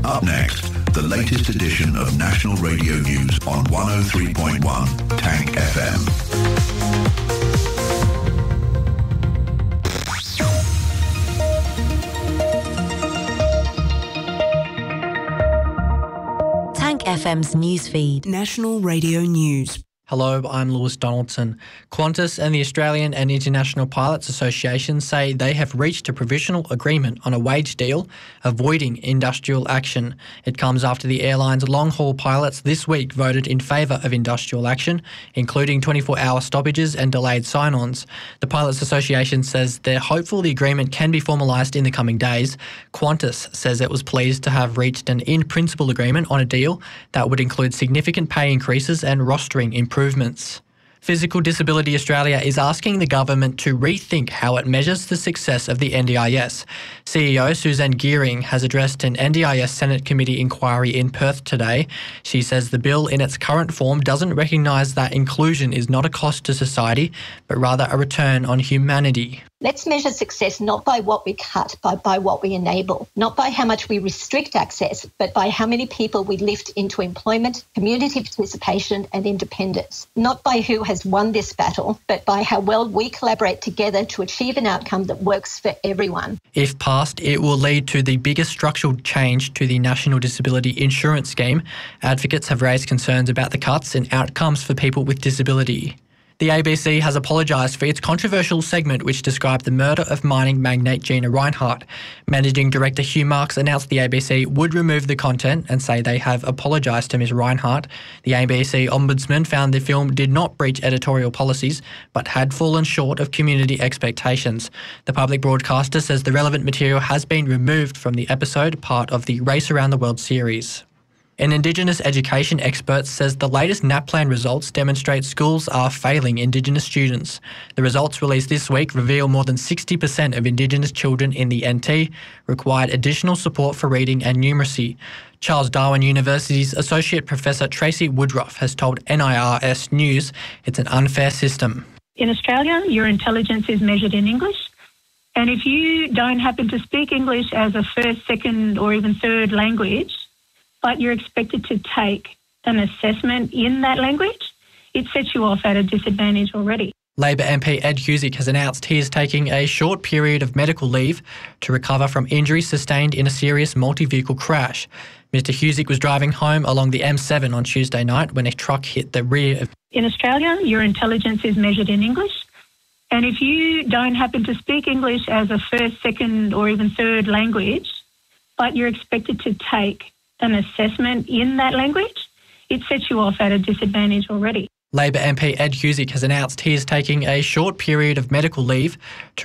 Up next, the latest edition of National Radio News on 103.1 Tank FM. Tank FM's newsfeed. National Radio News. Hello, I'm Lewis Donaldson. Qantas and the Australian and International Pilots Association say they have reached a provisional agreement on a wage deal, avoiding industrial action. It comes after the airline's long-haul pilots this week voted in favour of industrial action, including 24-hour stoppages and delayed sign-ons. The Pilots Association says they're hopeful the agreement can be formalised in the coming days. Qantas says it was pleased to have reached an in-principle agreement on a deal that would include significant pay increases and rostering improvements. Physical Disability Australia is asking the government to rethink how it measures the success of the NDIS. CEO Suzanne Geering has addressed an NDIS Senate committee inquiry in Perth today. She says the bill in its current form doesn't recognise that inclusion is not a cost to society, but rather a return on humanity. Let's measure success not by what we cut, but by what we enable. Not by how much we restrict access, but by how many people we lift into employment, community participation and independence. Not by who has won this battle, but by how well we collaborate together to achieve an outcome that works for everyone. If passed, it will lead to the biggest structural change to the National Disability Insurance Scheme. Advocates have raised concerns about the cuts and outcomes for people with disability. The ABC has apologised for its controversial segment which described the murder of mining magnate Gina Rinehart. Managing Director Hugh Marks announced the ABC would remove the content and say they have apologised to Ms Rinehart. The ABC Ombudsman found the film did not breach editorial policies but had fallen short of community expectations. The public broadcaster says the relevant material has been removed from the episode, part of the Race Around the World series. An Indigenous education expert says the latest NAPLAN results demonstrate schools are failing Indigenous students. The results released this week reveal more than 60% of Indigenous children in the NT required additional support for reading and numeracy. Charles Darwin University's Associate Professor Tracy Woodruff has told NIRS News it's an unfair system. In Australia, your intelligence is measured in English. And if you don't happen to speak English as a first, second or even third language, but you're expected to take an assessment in that language, it sets you off at a disadvantage already. Labor MP Ed Husic has announced he is taking a short period of medical leave to recover from injuries sustained in a serious multi-vehicle crash. Mr Husic was driving home along the M7 on Tuesday night when a truck hit the rear of... In Australia, your intelligence is measured in English. And if you don't happen to speak English as a first, second or even third language, but you're expected to take an assessment in that language, it sets you off at a disadvantage already. Labor MP Ed Husic has announced he is taking a short period of medical leave to